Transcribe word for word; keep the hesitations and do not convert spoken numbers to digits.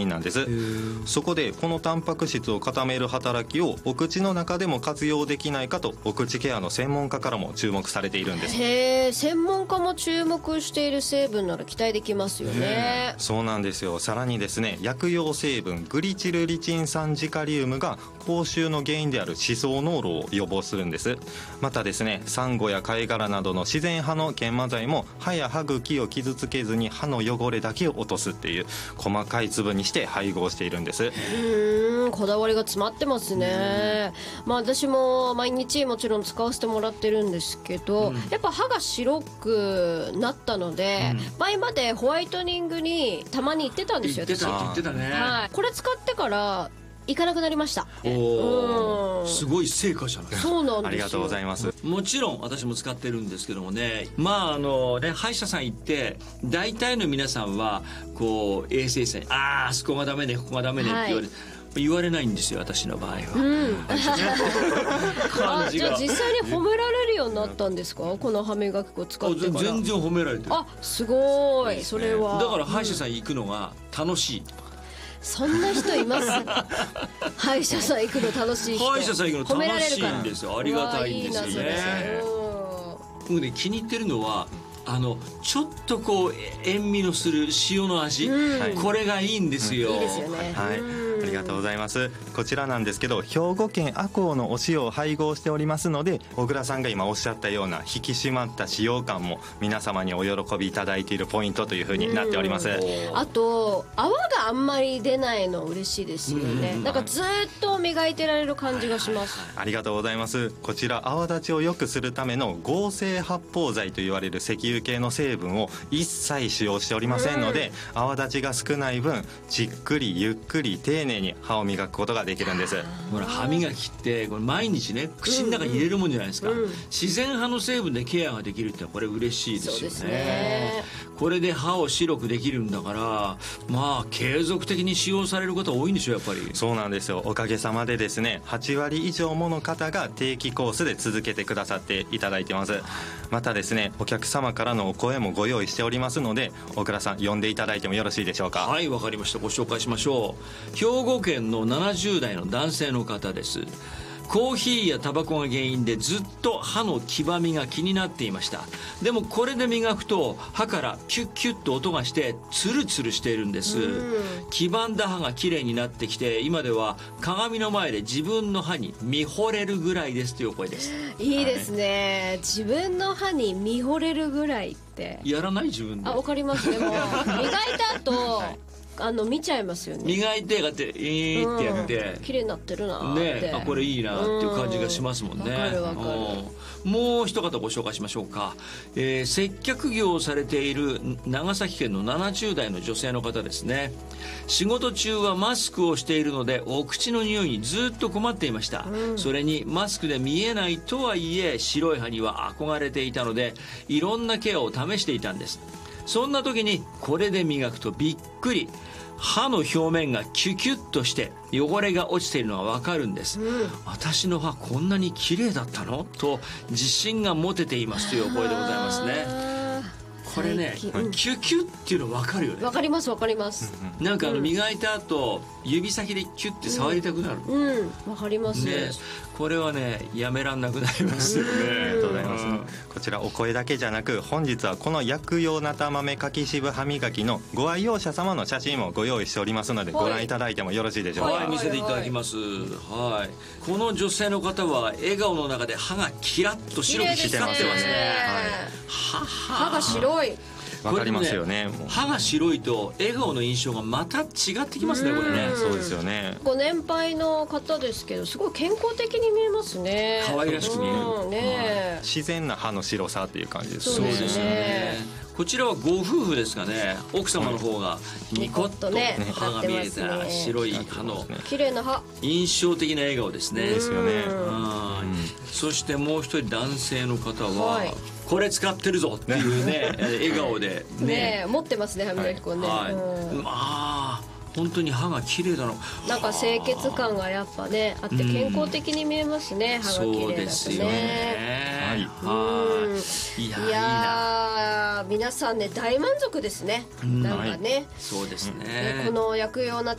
品なんです。そこでこのタンパク質を固める働きをお口の中でも活用できないかと、お口ケアの専門家からも注目されているんです。 へえ、専門家も注目している成分なら期待できますよね。 そうなんですよ。さらにですね、薬用成分グリチルリチン酸ジカリウムが口臭の原因である歯槽膿漏を予防するんです。またですね、サンゴや貝殻などの自然派の研磨剤も歯や歯茎を傷つけずに歯の汚れだけを落とすっていう細かい粒にして配合しているんです。 うーん、こだわりが詰まってますね。まあ私も毎日もちろん使わせてもらってるんですけど、うん、やっぱ歯が白くなったので、うん、前までホワイトニングにたまに行ってたんですよ。 行ってたって言ってたね、 はい、これ使ってから行かなくなりました。 お、うん、すごい成果じゃない。 そうなんですよ。 ありがとうございます。 もちろん私も使ってるんですけどもね、まああのね、歯医者さん行って大体の皆さんはこう衛生士さんに「あああそこがダメね、ここがダメね」って言われて、はい、言われないんですよ、私の場合は。うん、 あ、じゃあ実際に褒められるようになったんですか、この歯磨き粉使ってから。 全然褒められてる。 あ、すごい、それは。 だから歯医者さん行くのが楽しい、うん、 そんな人います歯医者さん行くの楽しい人。 歯医者さん行くの楽しいんですよ。ありがたいんですよね。僕ね、気に入ってるのはあのちょっとこう塩味のする塩の味、うん、これがいいんですよ、うん、いいですよね、 はい、ありがとうございます。こちらなんですけど、兵庫県赤穂のお塩を配合しておりますので、小倉さんが今おっしゃったような引き締まった使用感も皆様にお喜びいただいているポイントというふうになっております。 あと泡があんまり出ないの嬉しいですよね、うん、なんかずっと磨いてられる感じがします、はいはい、 ありがとうございます。こちら泡立ちを良くするための合成発泡剤といわれる石油系の成分を一切使用しておりませんので、うん、泡立ちが少ない分じっくりゆっくり丁寧に歯を磨くことができるんです。 ほら歯磨きってこれ毎日ね口の中に入れるもんじゃないですか、うんうん、自然派の成分でケアができるってこれ嬉しいですよ ね, ですね。これで歯を白くできるんだから、まあ継続的に使用される方多いんでしょ、やっぱり。 そうなんですよ。おかげさまでですね、はちわり以上もの方が定期コースで続けてくださっていただいてます。またですね、お客様からのお声もご用意しておりますので、大倉さん呼んでいただいてもよろしいでしょうか。 はい、わかりました。ご紹介しましょう。兵庫県のななじゅう代の男性の方です。コーヒーやタバコが原因でずっと歯の黄ばみが気になっていました。でもこれで磨くと歯からキュッキュッと音がしてツルツルしているんです。黄ばんだ歯がきれいになってきて、今では鏡の前で自分の歯に見惚れるぐらいですという声です。 いいですね、はい、自分の歯に見惚れるぐらいってやらない？自分で。 あ、わかります。でも磨いた後、はい、あの見ちゃいますよね。 磨いてこうやってえーってやって、 うん、綺麗になってるなって、 ね、あ、これいいなっていう感じがしますもんね。 わかるわかる。 もう一方ご紹介しましょうか、えー、接客業をされている長崎県のななじゅう代の女性の方ですね。仕事中はマスクをしているのでお口の匂いにずっと困っていました、うん、それにマスクで見えないとはいえ白い歯には憧れていたので、いろんなケアを試していたんです。そんな時にこれで磨くとびっくり、歯の表面がキュキュッとして汚れが落ちているのが分かるんです、うん、私の歯こんなに綺麗だったのと自信が持てていますという声でございますね。これね、うん、キュキュッっていうの分かるよね。 分かります分かります、 うん、なんかあの磨いた後、うん、指先でキュッて触りたくなる、 うんうん、分かりますね。これはねやめらんなくなりますよね。 ありがとうございます、うん、こちらお声だけじゃなく、本日はこの薬用なた豆かき渋歯磨きのご愛用者様の写真もご用意しておりますので、はい、ご覧いただいてもよろしいでしょうか。 はい、見せていただきます。はい、この女性の方は笑顔の中で歯がキラッと白く光ってますね。はい、は歯が白い。 わかりますよね。 もう歯が白いと笑顔の印象がまた違ってきますね、これね。 そうですよね。 ご年配の方ですけどすごい健康的に見えますね。 可愛らしく見える、 うんね、 はい、自然な歯の白さっていう感じです。 そうですね。こちらはご夫婦ですかね。奥様の方がニコッと歯が見えた白い歯の綺麗な歯、 印象的な笑顔ですね。 ですよね。 そしてもう一人男性の方は、はい、これ使ってるぞっていうね笑顔で ね, ね持ってますね、歯磨き粉ね、 はいはい、うん、まあ本当に歯が綺麗だの。 なんか清潔感がやっぱねあって健康的に見えますね、うん、歯が綺麗だとね。そうですよね。はい、はい、いや、いいな。皆さんね大満足ですね、うん、なんかね、 はい、そうですね、 ね、この薬用な